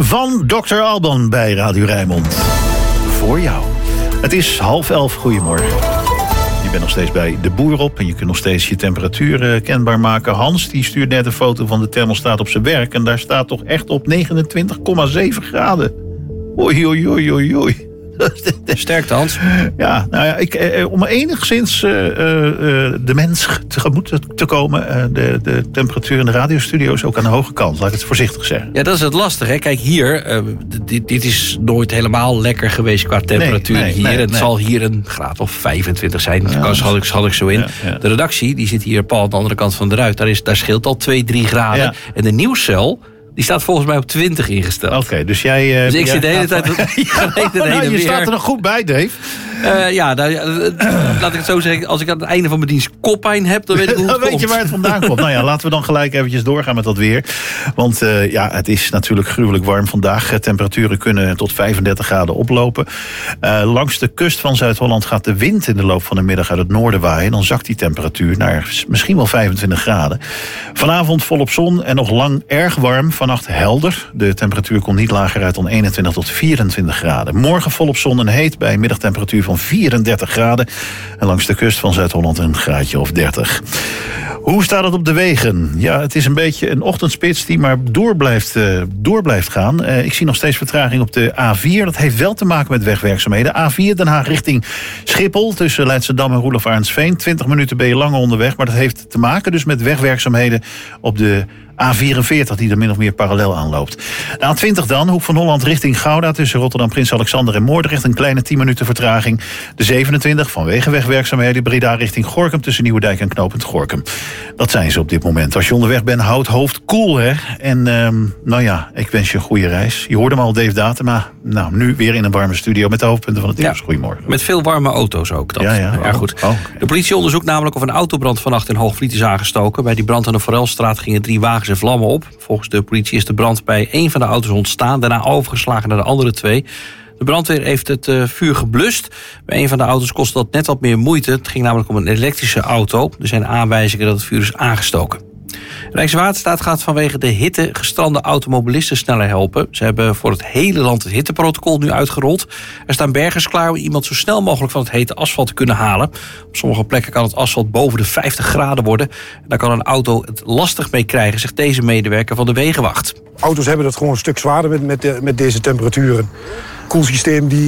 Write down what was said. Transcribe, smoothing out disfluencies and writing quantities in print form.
van Dr. Alban bij Radio Rijnmond. Voor jou. Het is 10:30. Goedemorgen. Je bent nog steeds bij de boer op en je kunt nog steeds je temperatuur kenbaar maken. Hans die stuurt net een foto van de thermostaat op zijn werk en daar staat toch echt op 29,7 graden. Oei, oei, oei, oei, oei. Sterkte, Hans. Ja, nou ja, om enigszins de mens tegemoet te komen, de temperatuur in de radiostudio is ook aan de hoge kant, laat ik het voorzichtig zeggen. Ja, dat is het lastige. Hè? Kijk, hier, dit is nooit helemaal lekker geweest qua temperatuur hier. Het zal hier een graad of 25 zijn. Ja, dat had ik zo in. Ja. De redactie, die zit hier, Paul, aan de andere kant van de ruit. Daar scheelt al 2-3 graden. Ja. En de nieuwscel, die staat volgens mij op 20 ingesteld. Oké, dus jij... Dus ik zit de hele tijd... je staat er nog goed bij, Dave. Laat ik het zo zeggen. Als ik aan het einde van mijn dienst koppijn heb, dan weet ik hoe het komt. Weet je waar het vandaan komt. Nou ja, laten we dan gelijk eventjes doorgaan met dat weer. Want het is natuurlijk gruwelijk warm vandaag. Temperaturen kunnen tot 35 graden oplopen. Langs de kust van Zuid-Holland gaat de wind in de loop van de middag uit het noorden waaien. Dan zakt die temperatuur naar misschien wel 25 graden. Vanavond volop zon en nog lang erg warm. Vannacht helder. De temperatuur komt niet lager uit dan 21 tot 24 graden. Morgen volop zon en heet bij een middagtemperatuur van 34 graden. En langs de kust van Zuid-Holland een graadje of 30. Hoe staat het op de wegen? Ja, het is een beetje een ochtendspits die maar door blijft gaan. Ik zie nog steeds vertraging op de A4. Dat heeft wel te maken met wegwerkzaamheden. A4 Den Haag richting Schiphol tussen Leidschendam en Roelof Arendsveen. 20 minuten ben je langer onderweg, maar dat heeft te maken dus met wegwerkzaamheden op de A44 die er min of meer parallel aanloopt. De A20 dan, Hoek van Holland richting Gouda tussen Rotterdam, Prins Alexander en Moordrecht een kleine 10 minuten vertraging. De 27 vanwege wegwerkzaamheden Breda richting Gorinchem tussen Nieuwedijk en knooppunt Gorinchem. Dat zijn ze op dit moment. Als je onderweg bent, houd hoofd koel, hè. En ik wens je een goede reis. Je hoorde hem al, Dave Datema. Nou, nu weer in een warme studio met de hoofdpunten van het nieuws. Ja, goedemorgen. Met veel warme auto's ook. Dat. Ja, goed. De politie onderzoekt namelijk of een autobrand vannacht in Hoogvliet is aangestoken. Bij die brand aan de Forelstraat gingen 3 wagens in vlammen op. Volgens de politie is de brand bij 1 van de auto's ontstaan, daarna overgeslagen naar de andere 2. De brandweer heeft het vuur geblust. Bij 1 van de auto's kostte dat net wat meer moeite. Het ging namelijk om een elektrische auto. Er zijn aanwijzingen dat het vuur is aangestoken. Rijkswaterstaat gaat vanwege de hitte gestrande automobilisten sneller helpen. Ze hebben voor het hele land het hitteprotocol nu uitgerold. Er staan bergers klaar om iemand zo snel mogelijk van het hete asfalt te kunnen halen. Op sommige plekken kan het asfalt boven de 50 graden worden. Daar kan een auto het lastig mee krijgen, zegt deze medewerker van de Wegenwacht. Auto's hebben het gewoon een stuk zwaarder met deze temperaturen. Koelsysteem die